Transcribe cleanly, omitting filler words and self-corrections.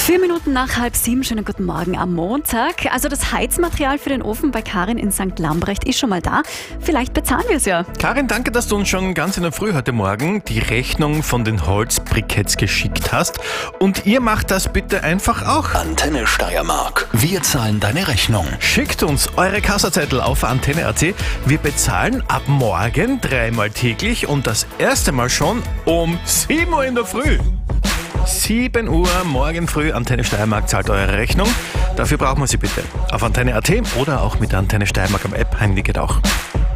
4 Minuten nach 6:30, schönen guten Morgen am Montag. Also das Heizmaterial für den Ofen bei Karin in St. Lambrecht ist schon mal da. Vielleicht bezahlen wir es ja. Karin, danke, dass du uns schon ganz in der Früh heute Morgen die Rechnung von den Holzbriketts geschickt hast. Und ihr macht das bitte einfach auch. Antenne Steiermark. Wir zahlen deine Rechnung. Schickt uns eure Kassazettel auf Antenne.at. Wir bezahlen ab morgen 3-mal täglich und das erste Mal schon um 7 Uhr in der Früh. 7 Uhr morgen früh, Antenne Steiermark zahlt eure Rechnung. Dafür brauchen wir sie bitte auf Antenne.at oder auch mit der Antenne Steiermark am App. Heimlich geht auch.